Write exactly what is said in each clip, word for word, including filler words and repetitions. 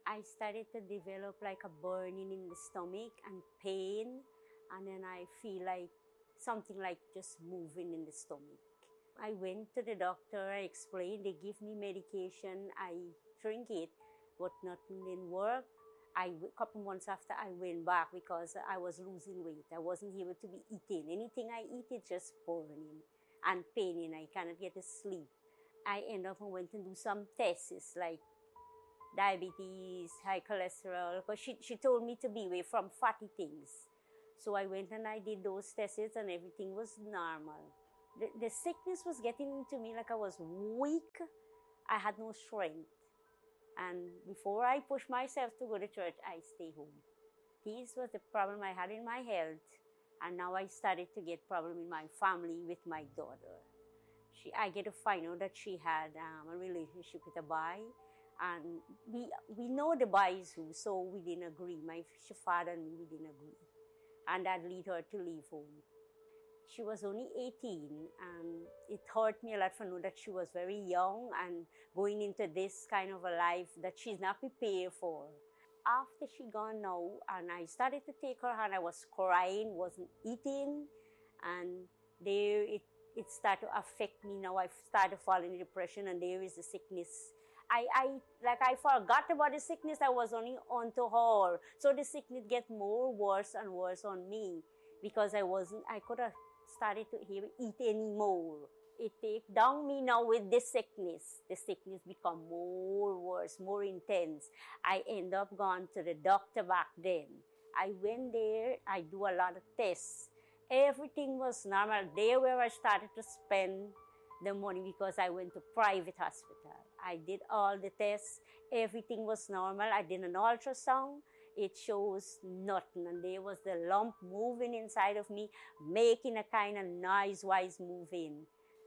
I started to develop like a burning in the stomach and pain, and then I feel like something like just moving in the stomach. I went to the doctor, I explained, they give me medication, I drink it, but nothing didn't work. I, a couple months after, I went back because I was losing weight. I wasn't able to be eating. Anything I eat, it's just burning and paining. I cannot get to sleep. I ended up and went and do some tests like diabetes, high cholesterol, because she, she told me to be away from fatty things. So I went and I did those tests and everything was normal. The, the sickness was getting into me like I was weak. I had no strength. And before I pushed myself to go to church, I stay home. This was the problem I had in my health. And now I started to get problem in my family with my daughter. She, I get to find out that she had um, a relationship with a boy. And we we know the boy is who, so we didn't agree. My father and me, we didn't agree. And that led her to leave home. She was only eighteen, and it hurt me a lot to know that she was very young and going into this kind of a life that she's not prepared for. After she gone now, and I started to take her hand, I was crying, wasn't eating, and there it, it started to affect me. Now I started falling in depression, and there is the sickness. I, I like I forgot about the sickness. I was only on to her, so the sickness get more worse and worse on me because I wasn't. I could have started to even eat anymore. It take down me now with this sickness. The sickness become more worse, more intense. I end up going to the doctor back then. I went there. I do a lot of tests. Everything was normal. There where I started to spend the money because I went to private hospital. I did all the tests. Everything was normal. I did an ultrasound. It shows nothing. And there was the lump moving inside of me, making a kind of noise-wise moving.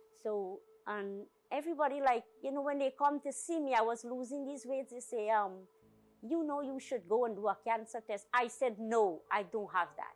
So, and everybody like, you know, when they come to see me, I was losing these weight. They say, um, you know, you should go and do a cancer test. I said, no, I don't have that.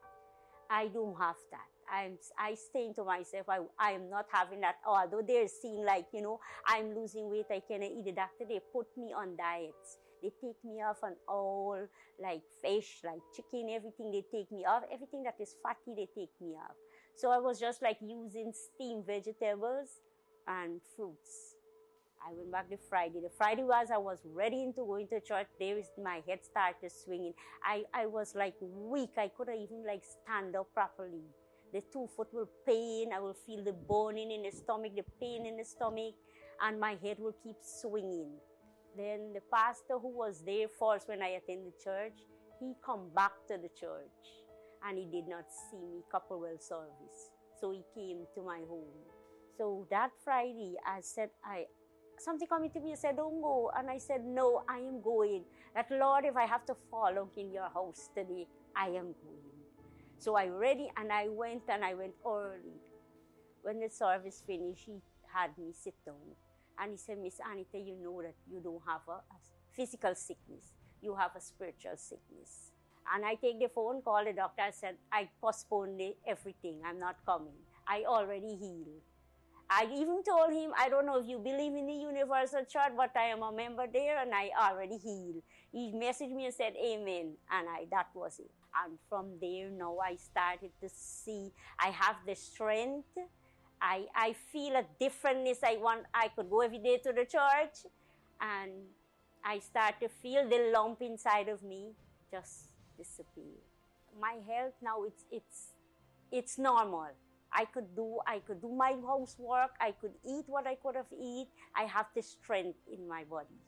I don't have that. I'm, I stay to myself, I, I am not having that. Although they're seeing like, you know, I'm losing weight, I cannot eat. The doctor, they put me on diets. They take me off on all, like fish, like chicken, everything they take me off. Everything that is fatty, they take me off. So I was just like using steamed vegetables and fruits. I went back the Friday. The Friday was I was ready to go into church. There is my head started swinging. I, I was like weak. I couldn't even like stand up properly. The two foot will pain. I will feel the burning in the stomach, the pain in the stomach, and my head will keep swinging. Then the pastor who was there first when I attended church, he come back to the church and he did not see me couple well service. So he came to my home. So that Friday I said, I something coming to me and said, don't go. And I said, no, I am going. That Lord, if I have to follow in your house today, I am going. So I ready and I went and I went early. When the service finished, he had me sit down. And he said, Miss Anita, you know that you don't have a, a physical sickness. You have a spiritual sickness. And I take the phone, call the doctor. I said, I postponed everything. I'm not coming. I already healed. I even told him, I don't know if you believe in the Universal Church, but I am a member there and I already healed. He messaged me and said, amen. And I, that was it. And from there, now I started to see, I have the strength. I, I feel a differentness. I want, I could go every day to the church. And I start to feel the lump inside of me just disappear. My health now, it's, it's, it's normal. I could do, I could do my housework. I could eat what I could have eat. I have the strength in my body.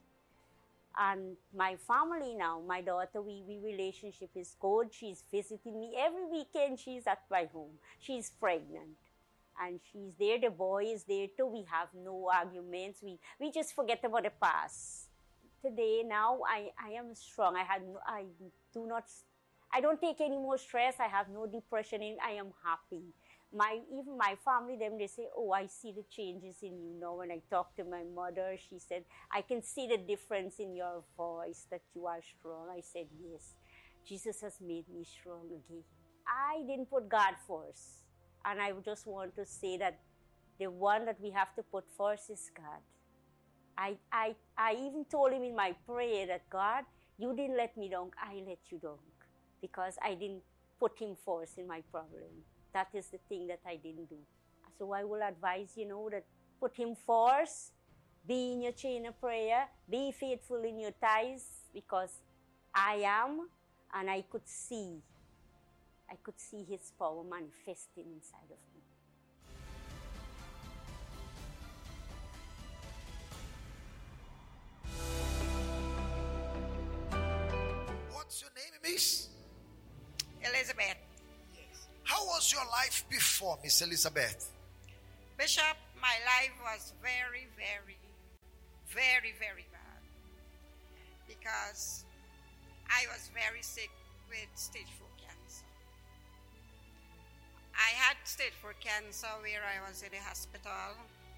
And my family now, my daughter, we, we relationship is good. She's visiting me every weekend. She's at my home. She's pregnant. And she's there. The boy is there too. We have no arguments. We, we just forget about the past. Today, now, I, I am strong. I had no, I do not, I don't take any more stress. I have no depression in, I am happy. My, even my family, them, they say, oh, I see the changes in you now. When I talk to my mother, she said, I can see the difference in your voice, that you are strong. I said, yes, Jesus has made me strong again. I didn't put God first. And I just want to say that the one that we have to put first is God. I, I, I even told him in my prayer that, God, You didn't let me down, I let you down. Because I didn't put him first in my problem. That is the thing that I didn't do. So I will advise, you know, that put him first, be in your chain of prayer, be faithful in your tithes, because I am, and I could see, I could see his power manifesting inside of me. What's your name, Miss? Elizabeth. Yes. How was your life before, Miss Elizabeth? Bishop, my life was very, very, very, very bad. Because I was very sick with stage four cancer. I had stage four cancer where I was in the hospital.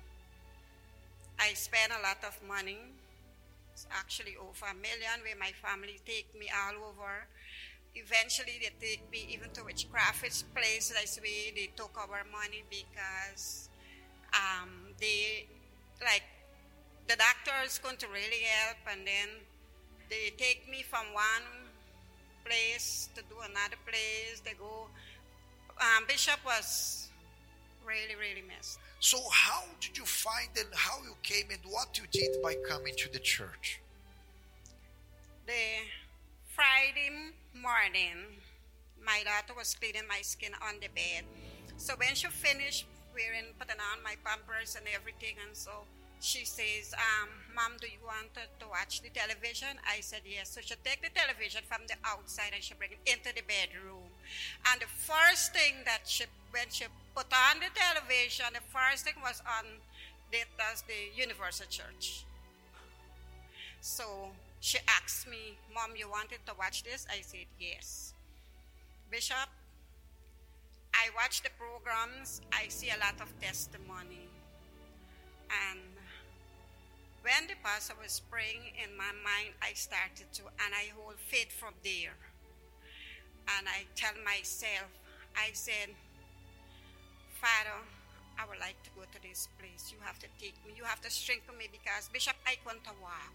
I spent a lot of money. It's actually over a million, where my family take me all over. Eventually, they take me even to witchcraft place. That's where they took our money because um, they, like, the doctors couldn't really help, and then they take me from one place to do another place. They go. Um, Bishop was really, really messed. So how did you find and how you came and what you did by coming to the church? The Friday morning, my daughter was cleaning my skin on the bed. So when she finished wearing, putting on my pampers and everything, and so she says, um, Mom, do you want to, to watch the television? I said, yes. So she take the television from the outside and she bring it into the bedroom. And the first thing that she, when she put on the television, the first thing was on the, that's the Universal Church. So she asked me, Mom, you wanted to watch this? I said, yes. Bishop, I watch the programs. I see a lot of testimony. And when the pastor was praying in my mind, I started to, and I hold faith from there. And I tell myself, I said, Father, I would like to go to this place. You have to take me. You have to strengthen me because, Bishop, I couldn't walk.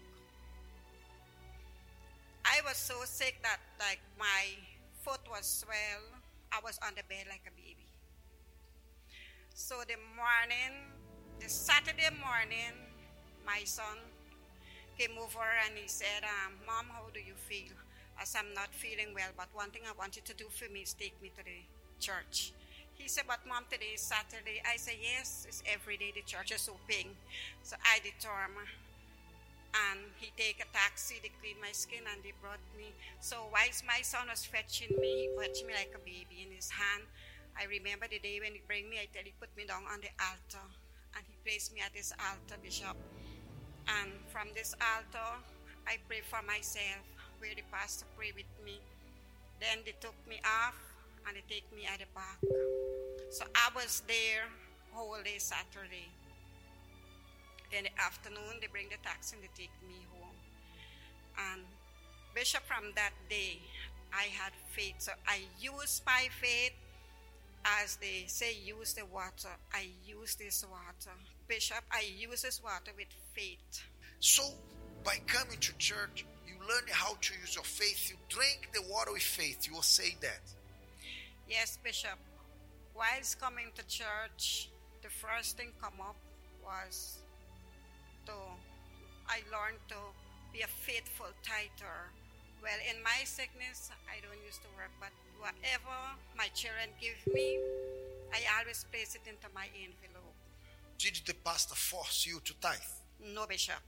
I was so sick that, like, my foot was swell. I was on the bed like a baby. So the morning, the Saturday morning, my son came over and he said, um, Mom, how do you feel? I said, I'm not feeling well, but one thing I want you to do for me is take me to the church. He said, but Mom, today is Saturday. I said, yes, it's every day the church is open. So I determined. And he take a taxi, they clean my skin, and they brought me. So whilst my son was fetching me, he fetched me like a baby in his hand. I remember the day when he bring me, I tell he put me down on the altar. And he placed me at this altar, Bishop. And from this altar, I pray for myself, where the pastor prayed with me. Then they took me off, and they take me at the back. So I was there whole day Saturday. Then the afternoon, they bring the taxi and they take me home. And Bishop, from that day, I had faith. So I used my faith, as they say, use the water. I use this water. Bishop, I use this water with faith. So, by coming to church, you learn how to use your faith. You drink the water with faith. You will say that. Yes, Bishop. Whilst coming to church, the first thing come up was to, I learned to be a faithful tither. Well, in my sickness, I don't used to work, but whatever my children give me, I always place it into my envelope. Did the pastor force you to tithe? No, Bishop.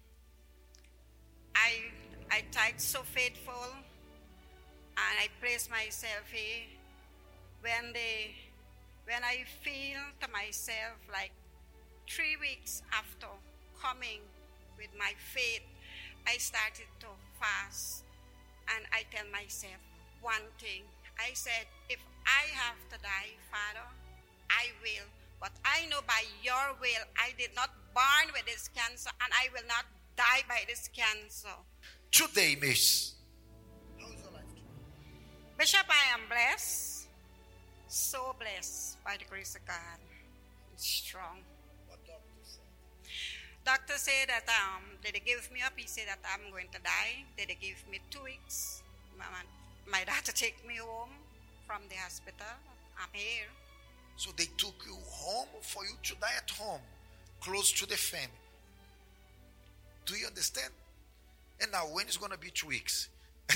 I I tithe so faithful, and I place myself here. When they, when I feel to myself like three weeks after coming with my faith, I started to fast, and I tell myself one thing. I said, if I have to die, Father, I will. But I know by your will, I did not born with this cancer, and I will not die by this cancer. Today, Miss, how is your life today? Bishop, I am blessed, so blessed by the grace of God. It's strong. What doctor said? Doctor said that um, they give me up. He said that I'm going to die. They give me two weeks. My, my daughter take me home from the hospital. I'm here. So they took you home for you to die at home, close to the family. Do you understand? And now, when is going to be two weeks?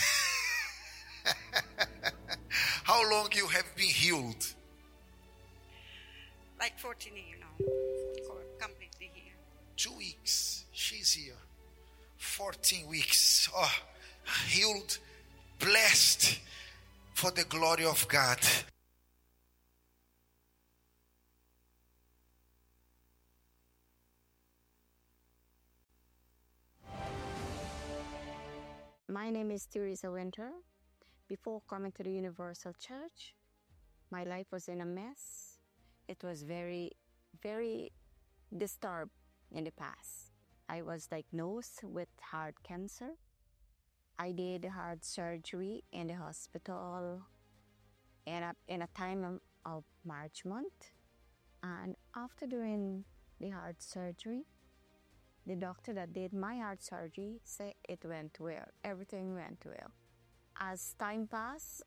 How long you have been healed? Like fourteen years now. Completely here. Two weeks. She's here. fourteen weeks. Oh, healed, blessed for the glory of God. My name is Teresa Winter. Before coming to the Universal Church, my life was in a mess. It was very, very disturbed in the past. I was diagnosed with heart cancer. I did heart surgery in the hospital in a, in a time of, of March month. And after doing the heart surgery, the doctor that did my heart surgery said it went well. Everything went well. As time passed,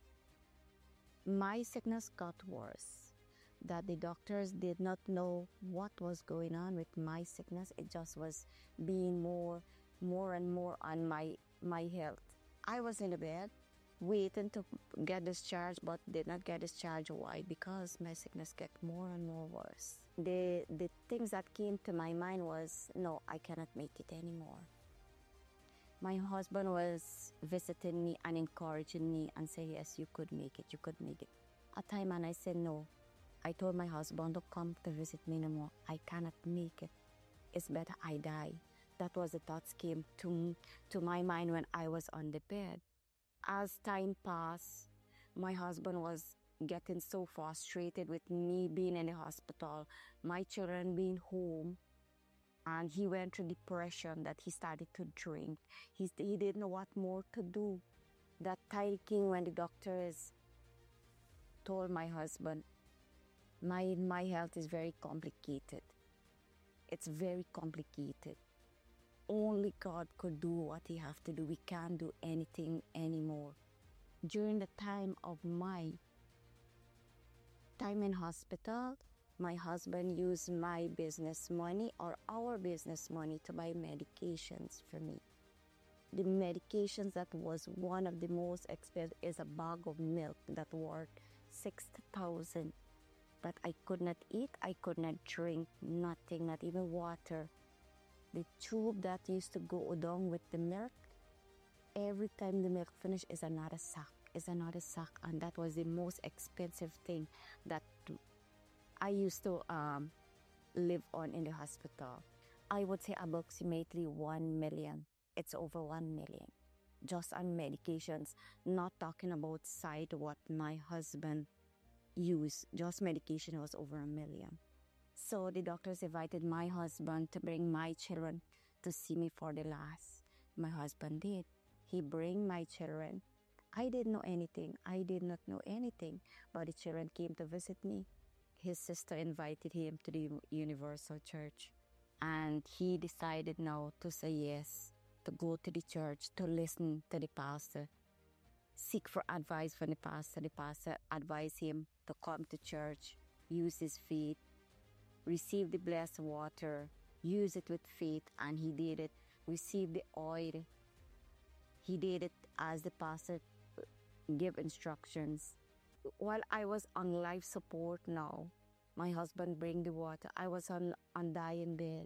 my sickness got worse. That the doctors did not know what was going on with my sickness. It just was being more, more and more on my, my health. I was in the bed waiting to get discharged, but did not get discharged. Why? Because my sickness got more and more worse. The, the things that came to my mind was, no, I cannot make it anymore. My husband was visiting me and encouraging me and saying, yes, you could make it, you could make it. At time and I said, no. I told my husband to come to visit me no more. I cannot make it. It's better I die. That was the thoughts came to, to my mind when I was on the bed. As time passed, my husband was getting so frustrated with me being in the hospital, my children being home, and he went through depression that he started to drink. He, he didn't know what more to do. That time came when the doctors told my husband, my, my health is very complicated. It's very complicated. Only God could do what he have to do. We can't do anything anymore. During the time of my time in hospital, my husband used my business money or our business money to buy medications for me. The medications that was one of the most expensive is a bag of milk that worth six thousand. But I could not eat, I could not drink, nothing, not even water. The tube that used to go down with the milk, every time the milk finished is another sack, is another sack. And that was the most expensive thing that I used to um, live on in the hospital. I would say approximately one million. It's over one million. Just on medications, not talking about side what my husband used. Just medication was over a million. So the doctors invited my husband to bring my children to see me for the last. My husband did. He bring my children. I didn't know anything. I did not know anything. But the children came to visit me. His sister invited him to the Universal Church. And he decided now to say yes, to go to the church, to listen to the pastor, seek for advice from the pastor. The pastor advised him to come to church, use his faith, receive the blessed water, use it with faith, and he did it. Receive the oil. He did it as the pastor gave instructions. While I was on life support now, my husband bring the water. I was on, on dying bed.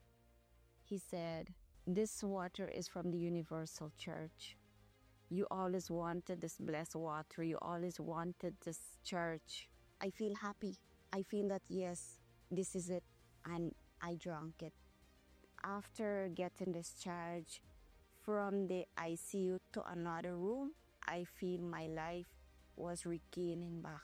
He said, this water is from the Universal Church. You always wanted this blessed water. You always wanted this church. I feel happy. I feel that, yes, this is it. And I drank it. After getting discharged from the I C U to another room, I feel my life was regaining back.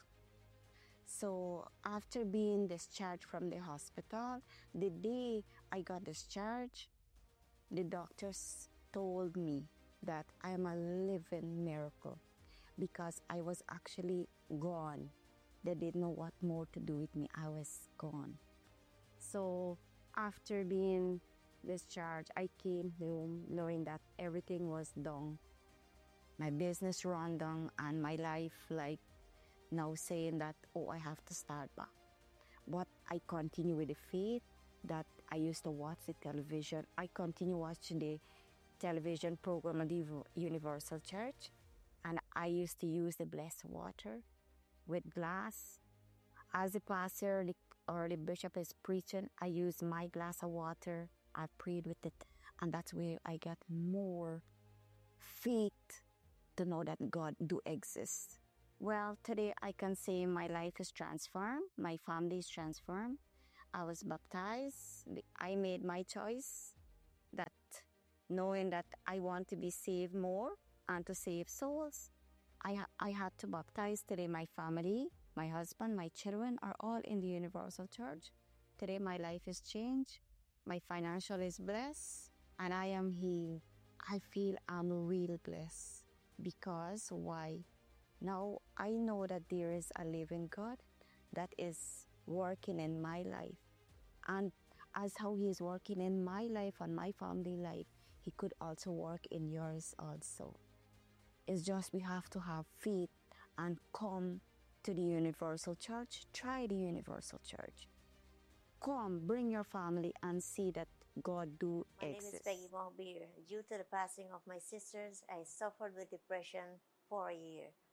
So after being discharged from the hospital, the day I got discharged, the doctors told me that I am a living miracle because I was actually gone. They didn't know what more to do with me. I was gone. So after being discharge, I came home knowing that everything was done. My business run down and my life like now saying that, oh, I have to start back. But I continue with the faith that I used to watch the television. I continue watching the television program of the Universal Church, and I used to use the blessed water with glass. As the pastor or the bishop is preaching, I use my glass of water. I prayed with it, and that's where I got more faith to know that God do exist. Well, today I can say my life is transformed. My family is transformed. I was baptized. I made my choice that knowing that I want to be saved more and to save souls. I, ha- I had to baptize today. My family, my husband, my children are all in the Universal Church. Today my life is changed. My financial is blessed and I am healed. I feel I'm real blessed because why? Now I know that there is a living God that is working in my life. And as how he is working in my life and my family life, he could also work in yours also. It's just we have to have faith and come to the Universal Church. Try the Universal Church. Come, bring your family and see that God do My exist. name is Peggy Mahbir. Due to the passing of my sisters, I suffered with depression for a year.